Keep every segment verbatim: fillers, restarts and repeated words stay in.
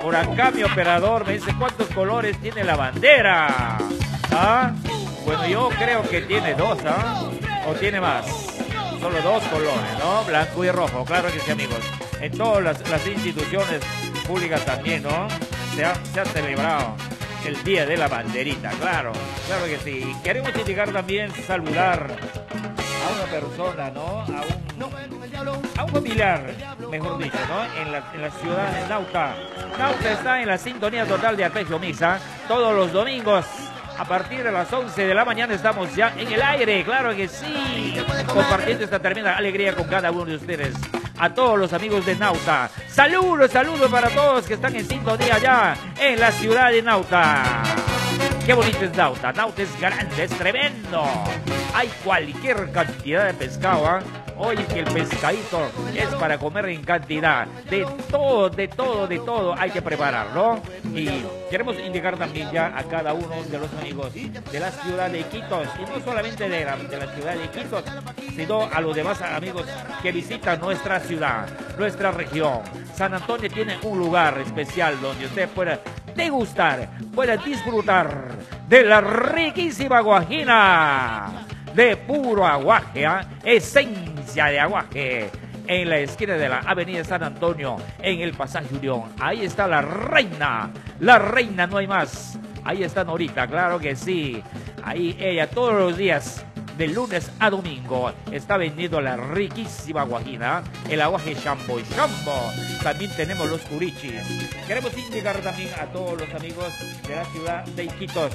Por acá mi operador me dice, ¿cuántos colores tiene la bandera? ¿Ah? Bueno, yo creo que tiene dos, ¿ah? ¿O tiene más? Solo dos colores, ¿no? Blanco y rojo, claro que sí, amigos. En todas las, las instituciones públicas también, ¿no? Se ha, se ha celebrado el Día de la Banderita, claro, claro que sí. Queremos indicar también, saludar a una persona, ¿no? A un, a un familiar, mejor dicho, ¿no? En la, en la ciudad de Nauta. Nauta está en la sintonía total de Arpegio Misa. Todos los domingos, a partir de las once de la mañana, estamos ya en el aire, claro que sí. Compartiendo esta tremenda alegría con cada uno de ustedes. A todos los amigos de Nauta. Saludos, saludos para todos que están en sintonía ya en la ciudad de Nauta. Qué bonito es Nauta. Nauta es grande, es tremendo. Hay cualquier cantidad de pescado, ¿eh? Oye, que el pescadito es para comer en cantidad. De todo, de todo, de todo hay que prepararlo. Y queremos indicar también ya a cada uno de los amigos de la ciudad de Iquitos. Y no solamente de la, de la ciudad de Iquitos, sino a los demás amigos que visitan nuestra ciudad, nuestra región. San Antonio tiene un lugar especial donde usted pueda degustar, pueda disfrutar de la riquísima guajina de puro aguaje, ¿eh? Esencia de aguaje. En la esquina de la avenida San Antonio, en el pasaje Unión. Ahí está la reina, la reina, no hay más. Ahí está Norita, claro que sí. Ahí ella todos los días, de lunes a domingo, está vendiendo la riquísima guajina, el aguaje Chambo y Chambo. También tenemos los curichis. Queremos indicar también a todos los amigos de la ciudad de Iquitos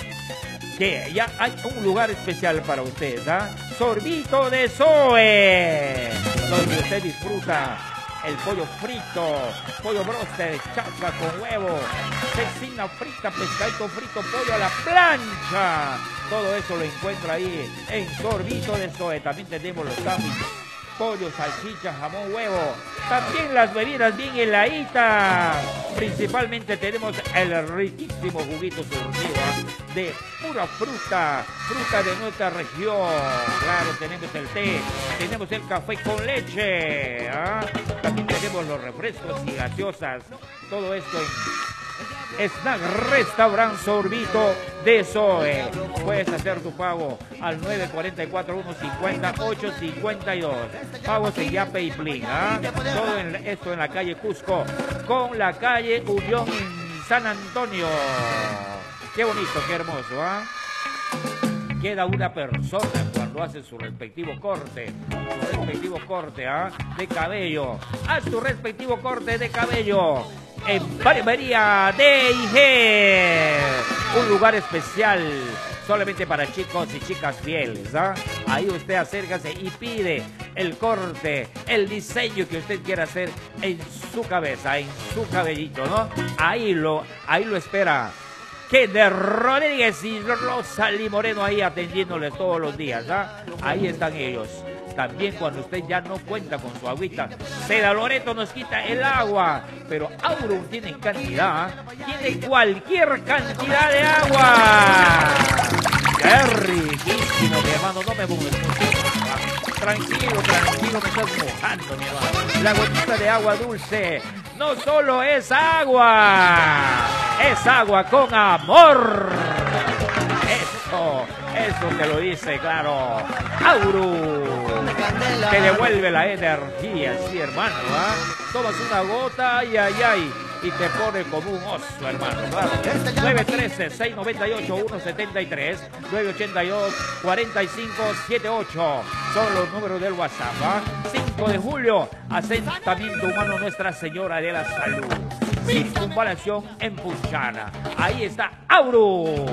que ya hay un lugar especial para ustedes, ¿ah? Sorbito de Zoe, donde usted disfruta el pollo frito, pollo broster, chapa con huevo, cecina frita, pescadito frito, pollo a la plancha. Todo eso lo encuentra ahí en Sorbito de Zoe. También tenemos los sándwiches, pollo, salchicha, jamón, huevo. También las bebidas bien heladitas. Principalmente tenemos el riquísimo juguito surtido de pura fruta, fruta de nuestra región. Claro, tenemos el té, tenemos el café con leche, ¿ah? También tenemos los refrescos y gaseosas. Todo esto en Snack Restaurant Sorbito de Zoe. Puedes hacer tu pago al nueve cuatro cuatro, uno cincuenta, ocho cincuenta y dos. Pagos en Yape y Plin, ¿ah? Todo en, esto en la calle Cusco con la calle Unión en San Antonio. Qué bonito, qué hermoso, ¿ah? Queda una persona cuando hace su respectivo corte, su respectivo corte, ¿ah? De cabello. Haz tu respectivo corte de cabello en Barbería D y G, un lugar especial solamente para chicos y chicas fieles, ¿ah? Ahí usted acércase y pide el corte, el diseño que usted quiera hacer en su cabeza, en su cabellito, ¿no? Ahí lo, ahí lo espera Kender Rodríguez y Rosalie Moreno ahí atendiéndoles todos los días, ¿ah? Ahí están ellos. También cuando usted ya no cuenta con su agüita, Seda Loreto nos quita el agua, pero Aurum tiene cantidad, tiene cualquier cantidad de agua. ¡Qué riquísimo, mi hermano! No me mueves mucho. Tranquilo, tranquilo, me estás mojando, mi hermano. La gotita de agua dulce no solo es agua, es agua con amor. Eso, eso te lo dice, claro, Aurum. Te devuelve la energía, sí, hermano, ¿ah? Tomas una gota, ay, ay, ay, y te pone como un oso, hermano, claro. nueve uno tres, seis nueve ocho, uno siete tres, nueve ocho dos, cuatro cinco siete ocho. Son los números del WhatsApp, ¿ah? cinco de julio, asentamiento humano Nuestra Señora de la Salud. Circunvalación en Punchana. Ahí está Aurum.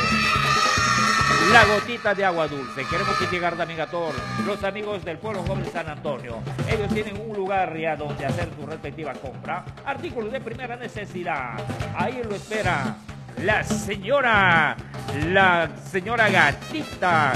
La gotita de agua dulce. Queremos que llegar también a todos los amigos del pueblo joven San Antonio. Ellos tienen un lugar ya donde hacer su respectiva compra. Artículos de primera necesidad. Ahí lo espera la señora, la señora Gatita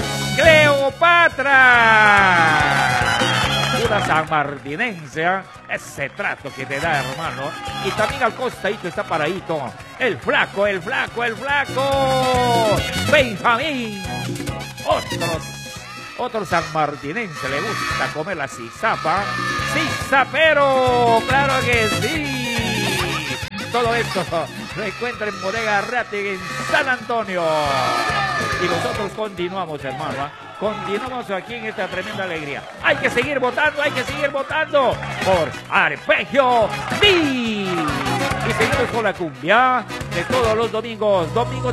Cleopatra. Una sanmartinense, ¿eh? Ese trato que te da, hermano. Y también al costadito está paradito el flaco, el flaco, el flaco Benjamín. Otros, otros sanmartinenses le gusta comer la zizapa. ¡Zizapero! ¡Claro que sí! Todo esto lo encuentra en Bodega Arrate en San Antonio. Y nosotros continuamos, hermano. ¿eh? Continuamos aquí en esta tremenda alegría. Hay que seguir votando, hay que seguir votando por Arpegio Beat. Y seguimos con la cumbia de todos los domingos. Domingos